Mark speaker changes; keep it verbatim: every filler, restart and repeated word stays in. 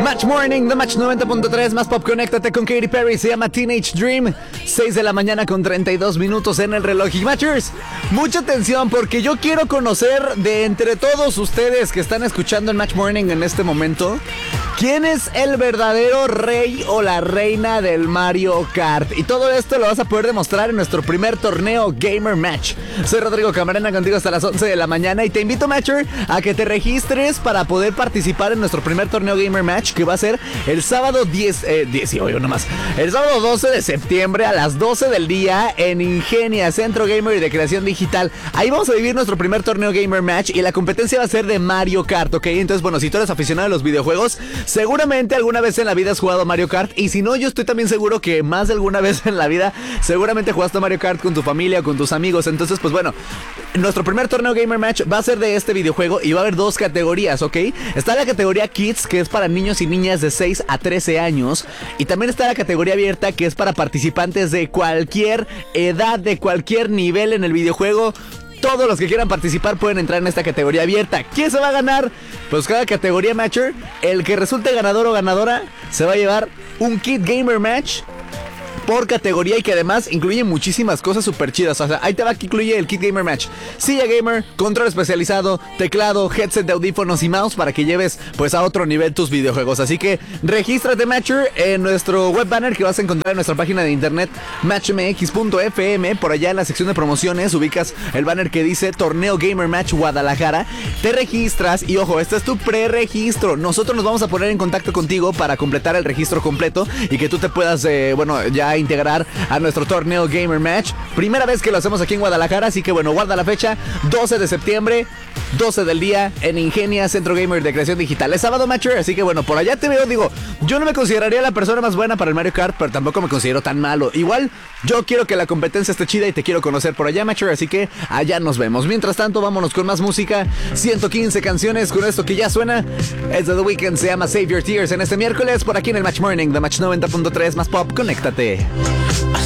Speaker 1: Match Morning, The Match noventa punto tres, más pop, conéctate con Katy Perry, se llama Teenage Dream. Seis de la mañana con treinta y dos minutos en el reloj. Y Matchers, mucha atención porque yo quiero conocer de entre todos ustedes que están escuchando el Match Morning en este momento, ¿quién es el verdadero rey o la reina del Mario Kart? Y todo esto lo vas a poder demostrar en nuestro primer torneo Gamer Match. Soy Rodrigo Camarena, contigo hasta las once de la mañana y te invito, Matcher, a que te registres para poder participar en nuestro primer torneo Gamer Match, que va a ser el sábado diez, eh, diez y hoy nomás, el sábado doce de septiembre a las doce del día en Ingenia, Centro Gamer y de Creación Digital. Ahí vamos a vivir nuestro primer torneo Gamer Match y la competencia va a ser de Mario Kart, ¿ok? Entonces, bueno, si tú eres aficionado a los videojuegos, seguramente alguna vez en la vida has jugado Mario Kart, y si no, yo estoy también seguro que más de alguna vez en la vida seguramente jugaste Mario Kart con tu familia o con tus amigos. Entonces, pues bueno, nuestro primer torneo Gamer Match va a ser de este videojuego y va a haber dos categorías, ¿ok? Está la categoría Kids, que es para niños y niñas de seis a trece años, y también está la categoría abierta, que es para participantes de cualquier edad, de cualquier nivel en el videojuego. Todos los que quieran participar pueden entrar en esta categoría abierta. ¿Quién se va a ganar? Pues cada categoría Matcher, el que resulte ganador o ganadora se va a llevar un kit Gamer Match por categoría, y que además incluye muchísimas cosas súper chidas. O sea, ahí te va que incluye el kit Gamer Match: silla gamer, control especializado, teclado, headset de audífonos y mouse para que lleves pues a otro nivel tus videojuegos. Así que regístrate, Matcher, en nuestro web banner que vas a encontrar en nuestra página de internet match m x punto f m. Por allá en la sección de promociones ubicas el banner que dice Torneo Gamer Match Guadalajara. Te registras y ojo, este es tu preregistro. Nosotros nos vamos a poner en contacto contigo para completar el registro completo y que tú te puedas, eh, bueno, ya integrar a nuestro torneo Gamer Match. Primera vez que lo hacemos aquí en Guadalajara, así que bueno, guarda la fecha: doce de septiembre, doce del día en Ingenia, Centro Gamer de Creación Digital. Es sábado, Matcher, así que bueno, por allá te veo. Digo, yo no me consideraría la persona más buena para el Mario Kart, pero tampoco me considero tan malo. Igual, yo quiero que la competencia esté chida y te quiero conocer por allá, Matcher, así que allá nos vemos. Mientras tanto, vámonos con más música. ciento quince canciones con esto que ya suena. Es de The Weeknd, se llama Save Your Tears en este miércoles, por aquí en el Match Morning de Match noventa punto tres, más pop, conéctate.
Speaker 2: I